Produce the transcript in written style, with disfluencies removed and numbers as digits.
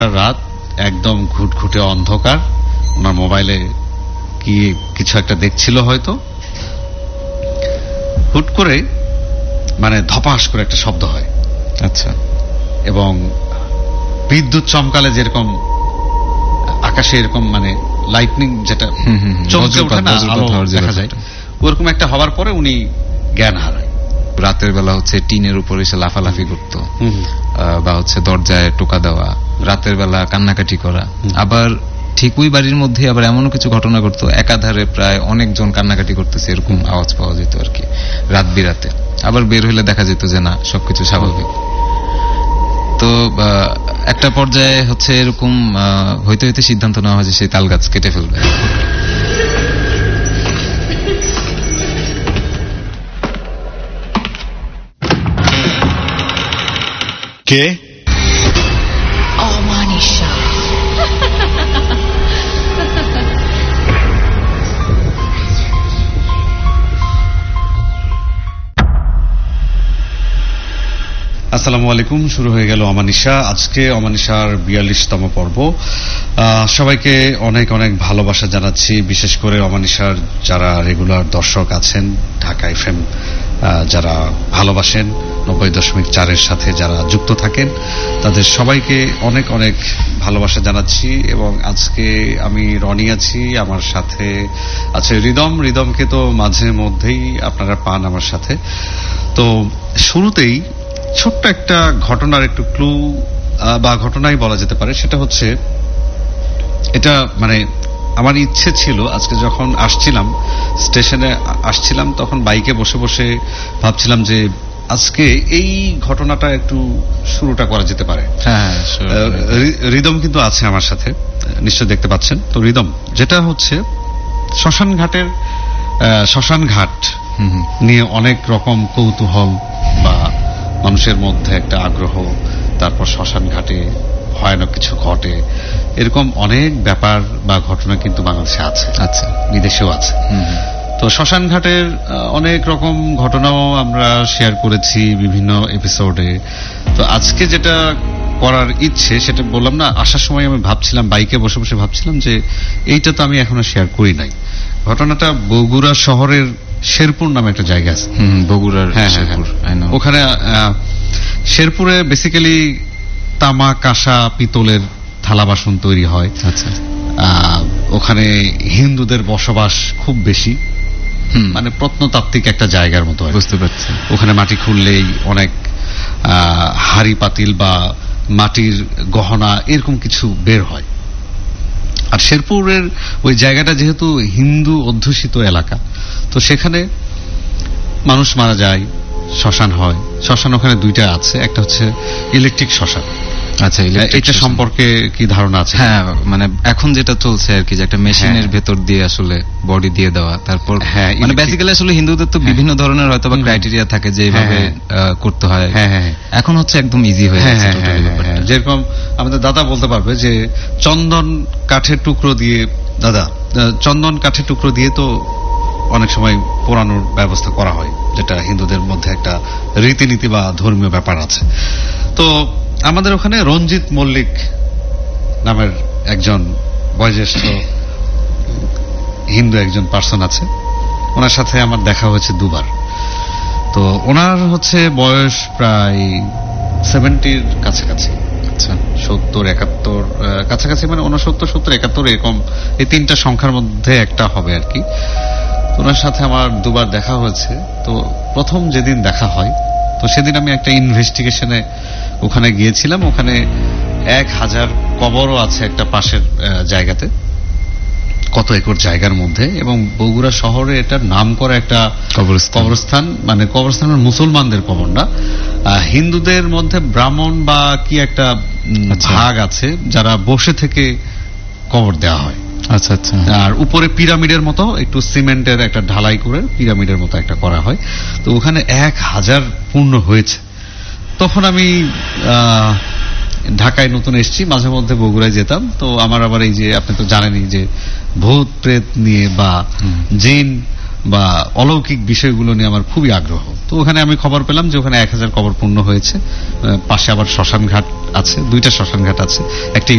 রাত, একদম ঘুটঘুটে অন্ধকার। ওনার মোবাইলে কিছু একটা দেখছিল হয়তো, হুট করে মানে ধপাস করে একটা শব্দ হয়। আচ্ছা। এবং বিদ্যুৎ চমকালে যেরকম আকাশে এরকম মানে লাইটনিং যেটা চমকে ওঠে না, আলো দেখা যায়, ওরকম একটা হওয়ার পরে উনি জ্ঞান হারায়। রাতের বেলা হচ্ছে টিনের উপর এসে লাফালাফি করতো, বা হচ্ছে দরজায় টোকা দেওয়া, রাতের বেলা কান্নাকাটি করা। আবার ঠিক ওই বাড়ির মধ্যে আবার এমনও কিছু ঘটনা ঘটতো, একাধারে প্রায় অনেকজন কান্নাকাটি করতেছে এরকম আওয়াজ পাওয়া যেত আর কি রাত বিরাতে। আবার বের হলে দেখা যেত যে না, সবকিছু স্বাভাবিক। তো একটা পর্যায়ে হচ্ছে এরকম হইতে হইতে সিদ্ধান্ত নেওয়া হয় যে সেই তাল গাছ কেটে ফেলবে। কে? অমানিশা। আসসালামু আলাইকুম। শুরু হয়ে গেল অমানিশা। আজকে অমানিশার 42তম পর্ব। সবাইকে অনেক অনেক ভালোবাসা জানাচ্ছি, বিশেষ করে অমানিশার যারা রেগুলার দর্শক আছেন, ঢাকা এফএম যারা ভালোবাসেন, 90.4 সাথে যারা যুক্ত থাকেন, তাদের সবাইকে অনেক অনেক ভালোবাসা জানাচ্ছি। এবং আজকে আমি রনি আছি, আমার সাথে আছে রিদমকে তো মাঝে মধ্যেই আপনারা পান আমার সাথে। তো শুরুতেই ছোট্ট একটা ঘটনার একটু ক্লু বা ঘটনাই বলা যেতে পারে। সেটা হচ্ছে, এটা মানে আমার ইচ্ছে ছিল, আজকে যখন আসছিলাম স্টেশনে আসছিলাম, তখন বাইকে বসে বসে ভাবছিলাম যে আজকে এই ঘটনাটা একটু শুরুটা করা যেতে পারে। হ্যাঁ, রিদম কিন্তু আছে আমার সাথে, নিশ্চয় দেখতে পাচ্ছেন। তো রিদম, যেটা হচ্ছে শ্মশান ঘাট নিয়ে অনেক রকম কৌতূহল বা মানুষের মধ্যে একটা আগ্রহ, তারপর শ্মশান ঘাটে ভয়ানক কিছু ঘটে, এরকম অনেক ব্যাপার বা ঘটনা কিন্তু বাংলাদেশে আছে, আচ্ছা, বিদেশেও আছে। তো শ্মশান ঘাটের অনেক রকম ঘটনাও আমরা শেয়ার করেছি বিভিন্ন এপিসোডে। তো আজকে যেটা করার ইচ্ছে, সেটা বললাম না, আসার সময় আমি ভাবছিলাম, বাইকে বসে বসে ভাবছিলাম যে এইটা তো আমি এখনো শেয়ার করি নাই। ঘটনাটা বগুড়া শহরের শেরপুর নামে একটা জায়গা আছে, বগুড়ার। হ্যাঁ, ওখানে শেরপুরে বেসিক্যালি তামা, কাঁসা, পিতলের থালা বাসন তৈরি হয়। আচ্ছা। ওখানে হিন্দুদের বসবাস খুব বেশি, মানে প্রত্নতাত্ত্বিক একটা জায়গার মতো। বুঝতে পারছি। ওখানে মাটি খুললেই অনেক হাড়ি পাতিল বা মাটির গহনা এরকম কিছু বের হয়। আর শেরপুরের ওই জায়গাটা যেহেতু হিন্দু অধ্যুষিত এলাকা, তো সেখানে মানুষ মারা যায়, শ্মশান হয়। শ্মশান ওখানে দুইটা আছে, একটা হচ্ছে ইলেকট্রিক শ্মশান। আচ্ছা, এটা সম্পর্কে কি ধারণা আছে? হ্যাঁ, মানে এখন যেটা চলছে আর কি, যে একটা মেশিনের ভেতর দিয়ে আসলে বডি দিয়ে দেওয়া, তারপর মানে বেসিক্যালি আসলে হিন্দুদের তো বিভিন্ন ধরনের হয়তো বা ক্রাইটেরিয়া থাকে যে এইভাবে করতে হয়। এখন হচ্ছে একদম ইজি হয়ে গেছে। যেরকম আমাদের দাদা বলতে পারবে যে চন্দন কাঠের টুকরো দিয়ে তো অনেক সময় পোড়ানোর ব্যবস্থা করা হয়, যেটা হিন্দুদের মধ্যে একটা রীতিনীতি বা ধর্মীয় ব্যাপার আছে। তো আমাদের ওখানে রঞ্জিত মল্লিক নামের একজন বয়োজ্যেষ্ঠ হিন্দু একজন পার্সন আছে, ওনার সাথে আমার দেখা হয়েছে দুবার। তো ওনার হচ্ছে বয়স প্রায় 70-র কাছাকাছি। আচ্ছা, 70-71 কাছাকাছি, মানে 69, 70, 71 এরকম, এই তিনটা সংখ্যার মধ্যে একটা হবে আর কি। ওনার সাথে আমার দুবার দেখা হয়েছে। তো প্রথম যেদিন দেখা হয়, তো সেদিন আমি একটা ইনভেস্টিগেশনে ওখানে গিয়েছিলাম। ওখানে 1000 কবরও আছে একটা পাশের জায়গাতে, কত একর জায়গার মধ্যে। এবং বগুড়া শহরে এটার নাম করা একটা কবরস্থান, মানে কবরস্থানের মুসলমানদের কবর না, হিন্দুদের মধ্যে ব্রাহ্মণ বা কি একটা ভাগ আছে যারা বসে থেকে কবর দেওয়া হয়। আচ্ছা আচ্ছা। আর উপরে পিরামিডের মতো একটু সিমেন্টের একটা ঢালাই করে পিরামিডের মতো একটা করা হয়। তো ওখানে 1000 পূর্ণ হয়েছে। তখন আমি ঢাকায় নতুন এসেছি, মাঝে মধ্যে বগুড়ায় যেতাম। তো আমার আবার এই যে আপনি তো জানেনই যে ভূত প্রেত নিয়ে বা জিন বা অলৌকিক বিষয়গুলো নিয়ে আমার খুবই আগ্রহ। তো ওখানে আমি খবর পেলাম যে ওখানে 1000 কবর পূর্ণ হয়েছে। পাশে আবার শ্মশান ঘাট আছে, দুইটা শ্মশান ঘাট আছে, একটা